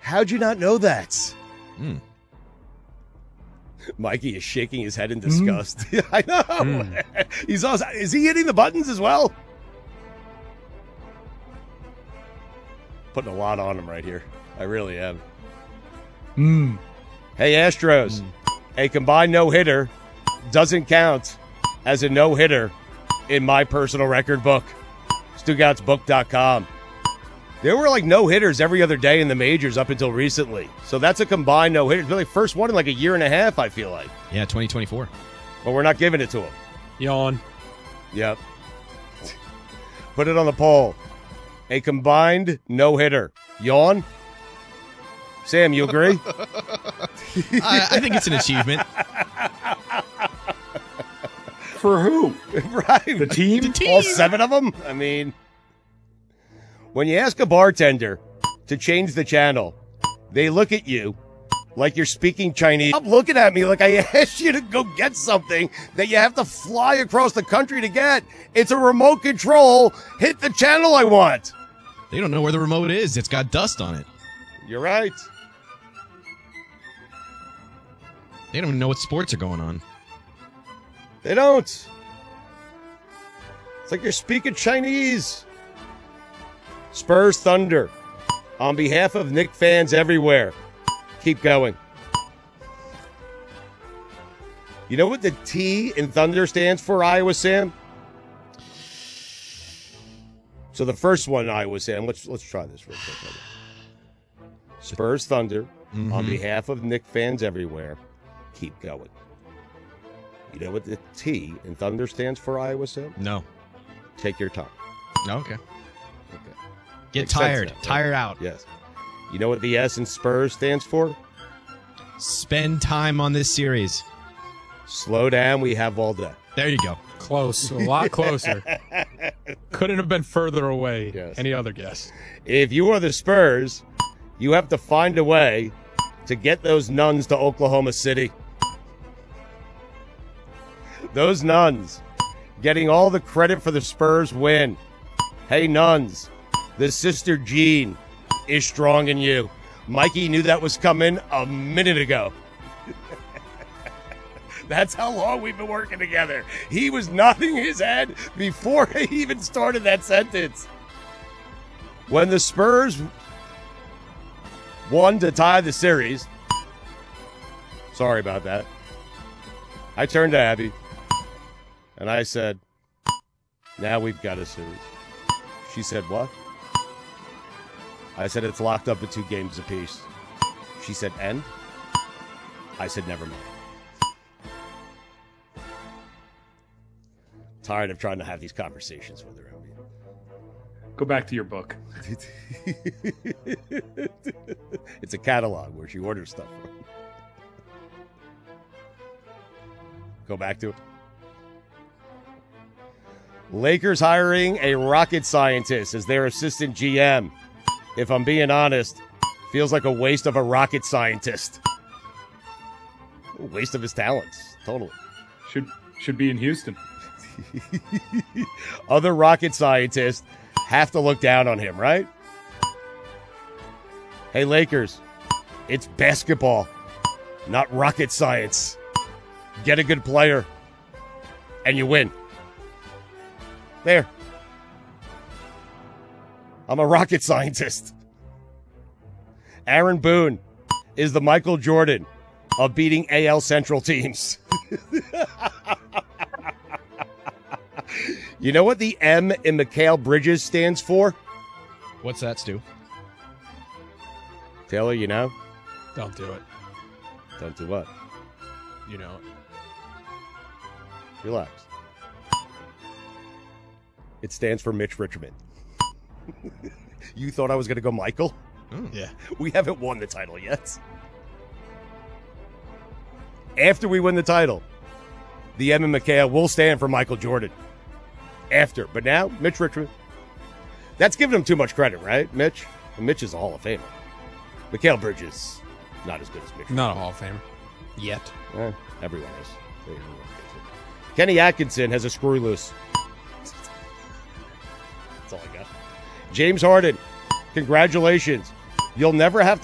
How'd you not know that? Hmm. Mikey is shaking his head in disgust. I know. He's also, is he hitting the buttons as well? Putting a lot on him right here. I really am. Hey, Astros. A combined no-hitter doesn't count as a no-hitter in my personal record book. StugoutsBook.com. There were like no-hitters every other day in the majors up until recently. So that's a combined no-hitter. It's the first one in like a year and a half, I feel like. Yeah, 2024. But we're not giving it to him. Yawn. Yep. Put it on the poll. A combined no-hitter. Yawn? Sam, you agree? I think it's an achievement. For who? Right. The team? The team. All 7 of them? I mean, when you ask a bartender to change the channel, they look at you like you're speaking Chinese. Stop looking at me like I asked you to go get something that you have to fly across the country to get. It's a remote control. Hit the channel I want. They don't know where the remote is. It's got dust on it. You're right. They don't even know what sports are going on. They don't. It's like you're speaking Chinese. Spurs Thunder. On behalf of Knick fans everywhere, keep going. You know what the T in Thunder stands for, Iowa Sam? So the first one, Iowa Sam, let's try this real quick. Spurs Thunder. On behalf of Knick fans everywhere, keep going. You know what the T in Thunder stands for, Iowa Sam? No. Take your time. Okay. Okay. Get Makes sense tired. now, right? Tired out. Yes. You know what the S in Spurs stands for? Spend time on this series. Slow down. We have all day. There you go. Close. A lot closer. Couldn't have been further away. Yes. Any other guess. If you are the Spurs, you have to find a way to get those nuns to Oklahoma City. Those nuns getting all the credit for the Spurs win. Hey, nuns, the Sister Jean is strong in you. Mikey knew that was coming a minute ago. That's how long we've been working together. He was nodding his head before he even started that sentence. When the Spurs won to tie the series, sorry about that, I turned to Abby and I said, now we've got a series. She said, what? I said, it's locked up at 2 games apiece. She said, and? I said, never mind. Tired of trying to have these conversations with her. Go back to your book. It's a catalog where she orders stuff from. Go back to it. Lakers hiring a rocket scientist as their assistant GM. If I'm being honest, feels like a waste of a rocket scientist. A waste of his talents. Totally. Should be in Houston. Other rocket scientists have to look down on him, right? Hey, Lakers, it's basketball, not rocket science. Get a good player, and you win. There. I'm a rocket scientist. Aaron Boone is the Michael Jordan of beating AL Central teams. You know what the M in Mikal Bridges stands for? What's that, Stu? Taylor, you know? Don't do it. Don't do what? You know it. Relax. It stands for Mitch Richmond. You thought I was going to go Michael? Yeah. We haven't won the title yet. After we win the title, the M and Mikal will stand for Michael Jordan. After. But now, Mitch Richmond. That's giving him too much credit, right, Mitch? And Mitch is a Hall of Famer. Mikal Bridges, not as good as Mitch. Not a Hall of Famer. Yet. Everyone is. Kenny Atkinson has a screw loose. That's all I got. James Harden, congratulations. You'll never have to